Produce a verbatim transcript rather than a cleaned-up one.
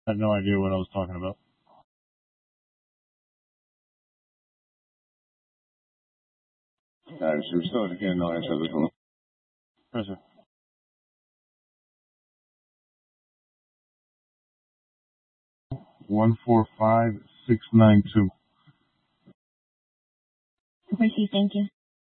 I had no idea what I was talking about. Uh, should we start again? No answer this one. Yes, sir. One four five six nine two. Received, thank you.